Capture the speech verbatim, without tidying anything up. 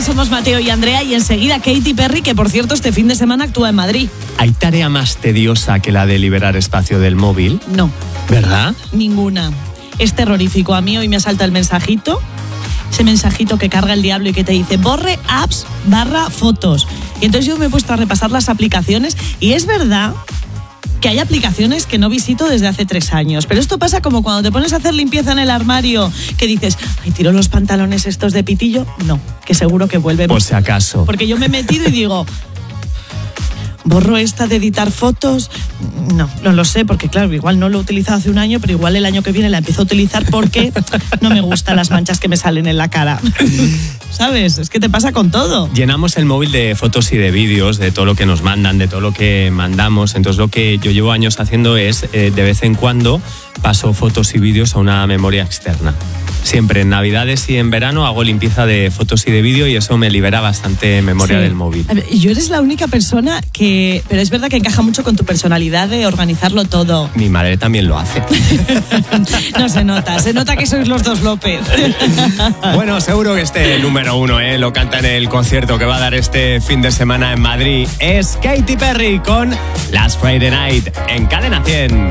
somos Mateo y Andrea y enseguida Katy Perry, que por cierto este fin de semana actúa en Madrid. ¿Hay tarea más tediosa que la de liberar espacio del móvil? No. ¿Verdad? Ninguna. Es terrorífico. A mí hoy me salta el mensajito, ese mensajito que carga el diablo y que te dice borre apps barra fotos. Y entonces yo me he puesto a repasar las aplicaciones y es verdad que hay aplicaciones que no visito desde hace tres años. Pero esto pasa como cuando te pones a hacer limpieza en el armario, que dices, ay, tiro los pantalones estos de pitillo. No, que seguro que vuelven. Por si acaso. Porque yo me he metido y digo, ¿borro esta de editar fotos? No, no lo sé, porque claro, igual no lo he utilizado hace un año, pero igual el año que viene la empiezo a utilizar porque no me gustan las manchas que me salen en la cara. ¿Sabes? Es que te pasa con todo. Llenamos el móvil de fotos y de vídeos, de todo lo que nos mandan, de todo lo que mandamos. Entonces lo que yo llevo años haciendo es, eh, de vez en cuando, paso fotos y vídeos a una memoria externa. Siempre en Navidades y en verano hago limpieza de fotos y de vídeo y eso me libera bastante memoria sí. del móvil. A ver, yo eres la única persona que... Pero es verdad que encaja mucho con tu personalidad de organizarlo todo. Mi madre también lo hace. No se nota, se nota que sois los dos López. Bueno, seguro que este número uno eh, lo canta en el concierto que va a dar este fin de semana en Madrid. Es Katy Perry con Last Friday Night en Cadena cien.